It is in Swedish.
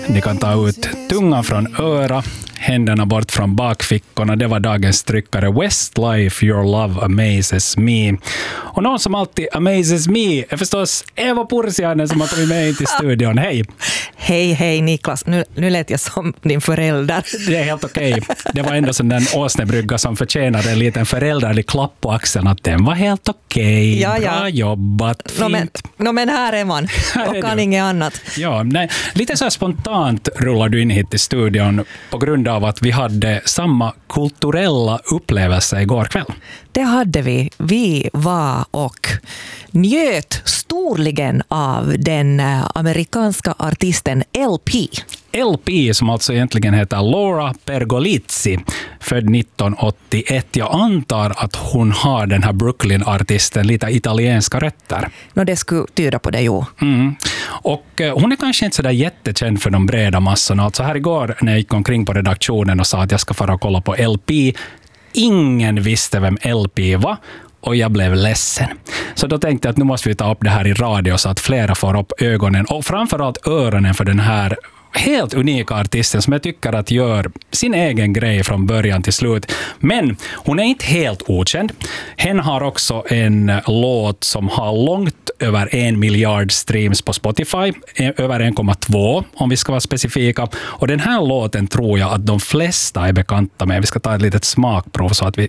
Ni kan ta ut tungan från öra, händerna bort från bakfickorna. Det var dagens tryckare. Westlife, your love amazes me. Och någon som alltid amazes me är förstås Eva Pursiainen som har tagit med in till studion. Hej! Hej Niklas. Nu lät jag som din förälder. Det är helt okej. Det var ändå som den åsnebrygga som förtjänade en liten föräldrarlig klapp på axeln att den var helt okej. Ja. Bra jobbat. Fint. Men här är man och kan inget annat. Ja, nej, lite så här spontant rullar du in hit i studion på grund av att vi hade samma kulturella upplevelse igår kväll. Det hade vi. Vi var och njöt storligen av den amerikanska artisten LP. LP som alltså egentligen heter Laura Pergolizzi, född 1981. Jag antar att hon har den här Brooklyn-artisten lite italienska rötter. Det skulle tyda på det, jo. Och hon är kanske inte så där jättekänd för de breda massorna. Alltså här igår när jag gick omkring på redaktionen och sa att jag ska fara och kolla på LP, ingen visste vem LP var. Och jag blev ledsen. Så då tänkte jag att nu måste vi ta upp det här i radio så att flera får upp ögonen och framförallt öronen för den här helt unika artisten som jag tycker att gör sin egen grej från början till slut. Men hon är inte helt okänd. Hen har också en låt som har långt över 1 miljard streams på Spotify. Över 1,2 om vi ska vara specifika. Och den här låten tror jag att de flesta är bekanta med. Vi ska ta ett litet smakprov så att vi